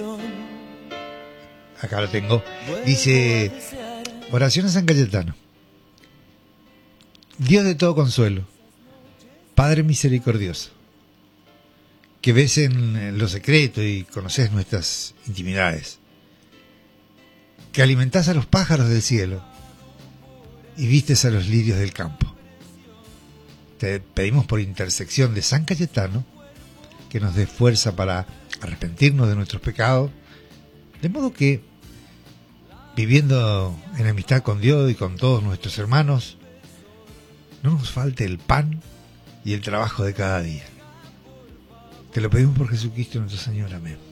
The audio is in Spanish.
Acá lo tengo. Dice: oración a San Cayetano. Dios de todo consuelo, Padre misericordioso, que ves en lo secreto y conoces nuestras intimidades, que alimentás a los pájaros del cielo y vistes a los lirios del campo. Te pedimos por intersección de San Cayetano que nos dé fuerza para arrepentirnos de nuestros pecados, de modo que, viviendo en amistad con Dios y con todos nuestros hermanos, no nos falte el pan y el trabajo de cada día. Te lo pedimos por Jesucristo nuestro Señor. Amén.